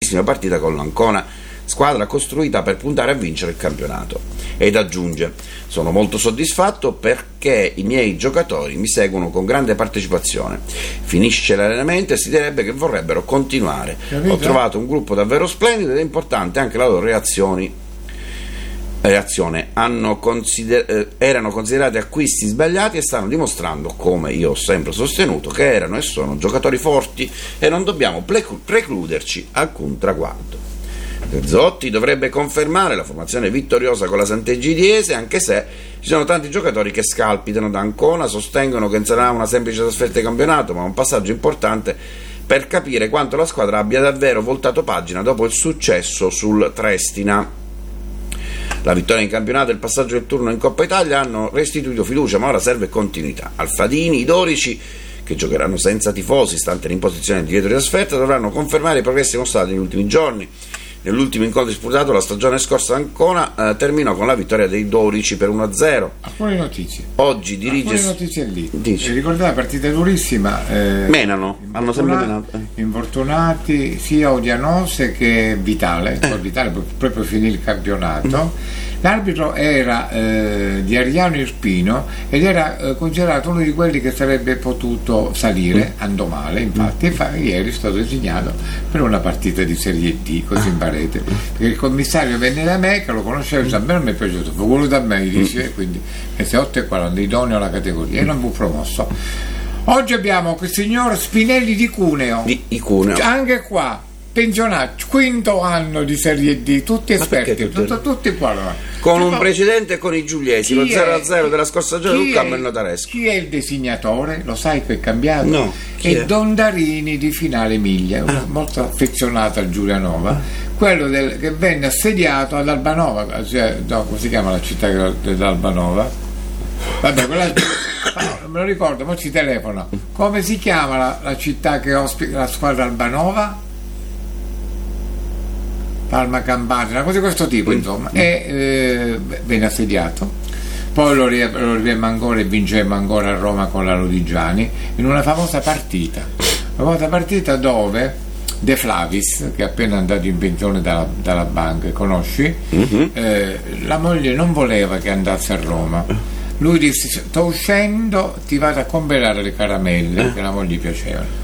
importantissima partita con l'Ancona, squadra costruita per puntare a vincere il campionato. Ed aggiunge: sono molto soddisfatto perché i miei giocatori mi seguono con grande partecipazione. Finisce l'allenamento e si direbbe che vorrebbero continuare. Ho trovato un gruppo davvero splendido ed è importante anche la loro reazione. Erano considerati acquisti sbagliati e stanno dimostrando, come io ho sempre sostenuto, che erano e sono giocatori forti e non dobbiamo precluderci alcun traguardo. Gazzotti dovrebbe confermare la formazione vittoriosa con la Sant'Egidiese, anche se ci sono tanti giocatori che scalpitano da Ancona, sostengono che non sarà una semplice trasferta di campionato, ma un passaggio importante per capire quanto la squadra abbia davvero voltato pagina dopo il successo sul Trestina. La vittoria in campionato e il passaggio del turno in Coppa Italia hanno restituito fiducia, ma ora serve continuità. Alfadini, i dorici, che giocheranno senza tifosi, stante l'imposizione di dietro di trasferta, dovranno confermare i progressi mostrati negli ultimi giorni. Nell'ultimo incontro disputato la stagione scorsa Ancona terminò con la vittoria dei dorici per 1-0. Alcune notizie. Oggi dirige. Alcune notizie lì. Ricordate la partita durissima. Menano, hanno sempre menato. Infortunati sia Odianose che Vitale. Vitale proprio finì il campionato. L'arbitro era di Ariano Irpino ed era considerato uno di quelli che sarebbe potuto salire, andò male infatti, ieri è stato designato per una partita di Serie D, così imparete, perché il commissario venne da me, che lo conoscevo, e a me non mi è piaciuto, fu quello da me, dice, quindi mese 8,40, idoneo alla categoria, e non fu promosso. Oggi abbiamo il signor Spinelli di Cuneo, anche qua pensionato, quinto anno di Serie D, tutti esperti, tutti qua. Con un precedente con i Giuliesi, lo 0-0 della scorsa stagione del Campo Notaresco. Chi è il designatore? Lo sai che è cambiato? No. È Dondarini di Finale Emilia, molto affezionato al Giulianova, quello che venne assediato ad Albanova, cioè, no, come si chiama la città dell'Albanova? Vabbè, quella non me lo ricordo, ma ci telefono. Come si chiama la città che ospita la squadra Albanova? Palma Campana, una cosa di questo tipo, insomma, e venne assediato. Poi lo riemmo ancora e vincemmo ancora a Roma con la Lodigiani in una famosa partita dove De Flavis, che è appena andato in pensione dalla banca, conosci? La moglie non voleva che andasse a Roma. Lui disse: sto uscendo, ti vado a comprare le caramelle, che la moglie gli piacevano.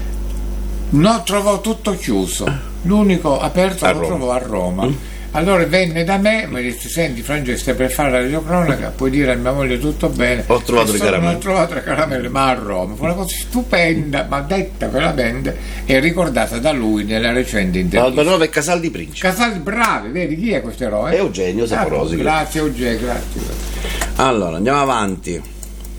No, trovò tutto chiuso, l'unico aperto lo trovò a Roma. Allora venne da me, mi disse: senti Francesca, per fare la radiocronaca puoi dire a mia moglie tutto bene, ho trovato le caramelle. Non ho trovato le caramelle, ma a Roma. Fu una cosa stupenda, ma detta veramente e ricordata da lui nella recente intervista. Albanova e Casal di Principe. Casal, bravi, vedi chi è questo eroe? Eugenio Saporosi. Grazie Eugenio, grazie. Allora andiamo avanti.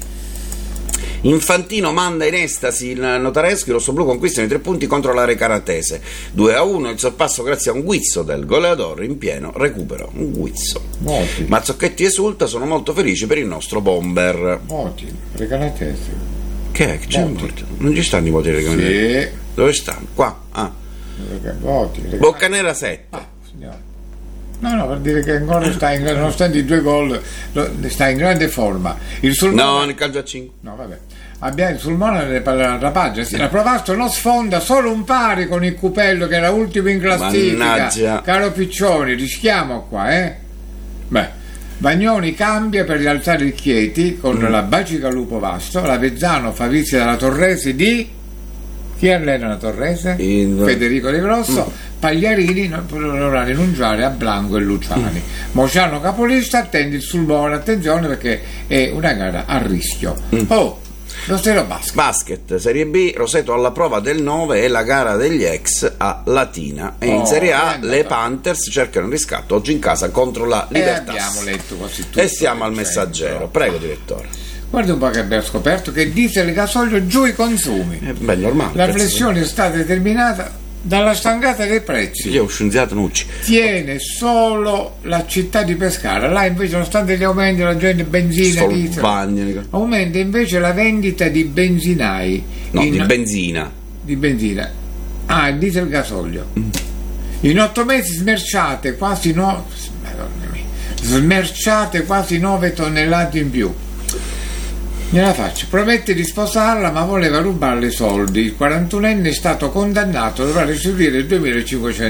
Infantino manda in estasi il Notaresco, i rossoblù conquistano i 3 punti contro la Recaratese 2-1, il sorpasso grazie a un guizzo del goleador in pieno recupero, un guizzo. Mazzocchetti esulta, sono molto felici per il nostro bomber. Recaratese che è? Non ci stanno i voti Recaratese? Sì. Dove stanno? Qua? Boccanera 7. No, per dire che ancora sta nonostante i 2 gol, sta in grande forma. Il Sulmona, no, nel calcio a 5. No, vabbè. Abbiamo il Sulmona ne parla un'altra pagina. Sì, la Provastro non sfonda solo un pari con il Cupello, che era ultimo in classifica. Mannaggia. Caro Piccioni, rischiamo qua, Bagnoni cambia per rialzare il Chieti contro la Bacica Lupo Vasto. La Vezzano fa visita dalla Torrese di... Chi allena la Torrese? Federico De Grosso. Pagliarini dovrà rinunciare a Blanco e Luciani. Mociano capolista, attende il Sulmona, attenzione perché è una gara a rischio. Lo Stero Basket Serie B, Roseto alla prova del 9 e la gara degli ex a Latina, e in Serie A le Panthers cercano il riscatto oggi in casa contro la Libertà. Abbiamo letto quasi tutto. E siamo al Messaggero. Prego direttore. Guarda un po' che abbiamo scoperto che diesel e gasolio giù i consumi. Normale. La flessione è stata determinata dalla stangata dei prezzi. Io ho scienziato Nucci. Tiene solo la città di Pescara, là invece nonostante gli aumenti la gente benzina diesel, aumenta invece la vendita di benzinai. Di benzina. Il diesel gasolio. In 8 mesi smerciate quasi 9 tonnellate in più. Gliela faccio, promette di sposarla ma voleva rubarle i soldi. Il 41enne è stato condannato, dovrà restituire 2.500